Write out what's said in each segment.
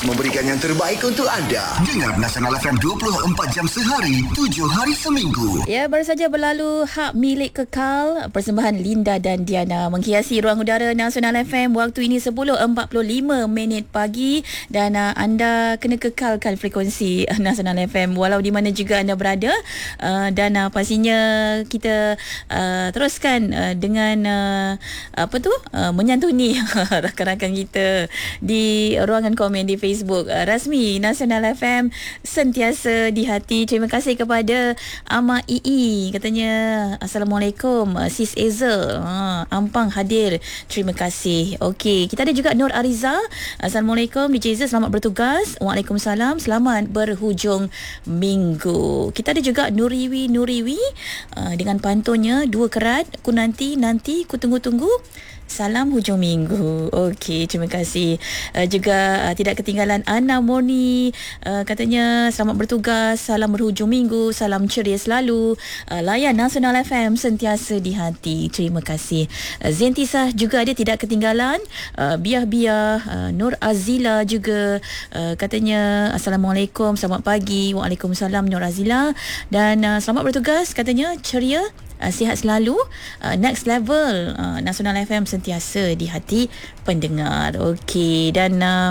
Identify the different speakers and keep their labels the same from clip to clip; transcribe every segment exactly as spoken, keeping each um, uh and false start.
Speaker 1: memberikan yang terbaik untuk anda. Dengar Nasional F M dua puluh empat jam sehari, tujuh hari seminggu.
Speaker 2: Ya, baru saja berlalu Hak Milik Kekal, persembahan Linda dan Diana menghiasi ruang udara Nasional F M. Waktu ini sepuluh empat puluh lima minit pagi dan uh, anda kena kekalkan frekuensi uh, Nasional F M walau di mana juga anda berada, uh, dan uh, pastinya kita uh, teruskan uh, dengan uh, apa tu uh, menyantuni rakan-rakan kita di ruangan komen di Facebook uh, rasmi Nasional F M, sentiasa di hati. Terima kasih kepada Ama Ii, katanya Assalamualaikum uh, Sis Ezel, uh, Ampang hadir, terima kasih. Okey, kita ada juga Nur Ariza, Assalamualaikum D J Ezel, selamat bertugas. Waalaikumsalam, selamat berhujung minggu. Kita ada juga Nuriwi Nuriwi uh, dengan pantunnya dua kerat, ku nanti nanti ku tunggu-tunggu, salam hujung minggu. Okey, terima kasih. Uh, juga uh, tidak ketinggalan Ana Murni, uh, katanya selamat bertugas, salam berhujung minggu, salam ceria selalu. Uh, layan Nasional F M, sentiasa di hati. Terima kasih. Uh, Zentisah juga ada tidak ketinggalan. Uh, Biah-biah, uh, Nur Azila juga uh, katanya Assalamualaikum, selamat pagi. Waalaikumsalam Nur Azila, dan uh, selamat bertugas, katanya ceria, Uh, sihat selalu, uh, next level. uh, Nasional F M sentiasa di hati pendengar. Okey, dan uh,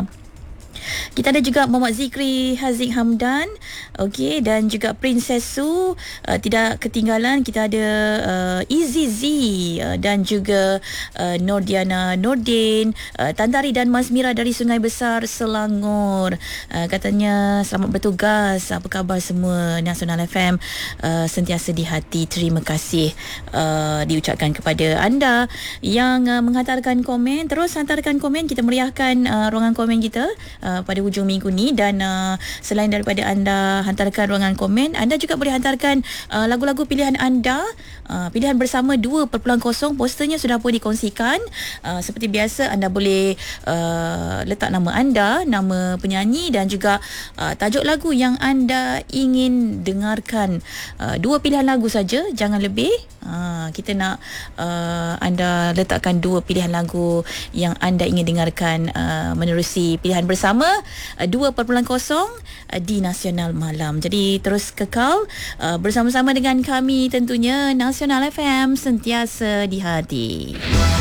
Speaker 2: kita ada juga Muhammad Zikri Haziq Hamdan, okey, dan juga Princess Su, uh, tidak ketinggalan. Kita ada uh, Easy Z, uh, dan juga uh, Nordiana Nordin, uh, Tantari dan Mas Mira dari Sungai Besar Selangor, uh, katanya selamat bertugas, apa khabar semua. Nasional F M uh, sentiasa di hati. Terima kasih uh, diucapkan kepada anda yang uh, menghantarkan komen. Terus hantarkan komen, kita meriahkan uh, ruangan komen kita uh, pada hujung minggu ni. Dan uh, selain daripada anda hantarkan ruangan komen, anda juga boleh hantarkan uh, lagu-lagu pilihan anda, uh, pilihan bersama dua titik kosong. Posternya sudah pun dikongsikan. Uh, seperti biasa, anda boleh uh, letak nama anda, nama penyanyi, dan juga uh, tajuk lagu yang anda ingin dengarkan. Uh, dua pilihan lagu saja, jangan lebih. Uh, kita nak uh, anda letakkan dua pilihan lagu yang anda ingin dengarkan uh, menerusi pilihan bersama uh, dua titik kosong uh, di Nasional Malam. Jadi terus kekal uh, bersama-sama dengan kami tentunya. Nasional F M sentiasa di hati.